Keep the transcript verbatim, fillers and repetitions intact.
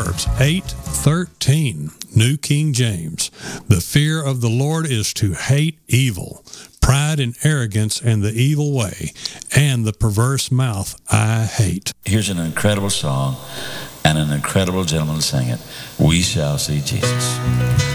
Proverbs eight thirteen, New King James. The fear of the Lord is to hate evil, pride and arrogance and the evil way, and the perverse mouth I hate. Here's an incredible song and an incredible gentleman to sing it. We Shall See Jesus.